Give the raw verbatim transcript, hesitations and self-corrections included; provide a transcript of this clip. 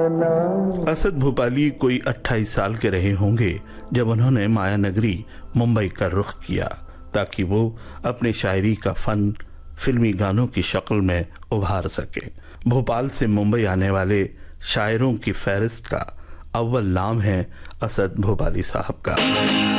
असद भोपाली कोई अट्ठाईस साल के रहे होंगे जब उन्होंने माया नगरी मुंबई का रुख किया ताकि वो अपनी शायरी का फन फिल्मी गानों की शक्ल में उभार सके। भोपाल से मुंबई आने वाले शायरों की फहरिस्त का अव्वल नाम है असद भोपाली साहब का।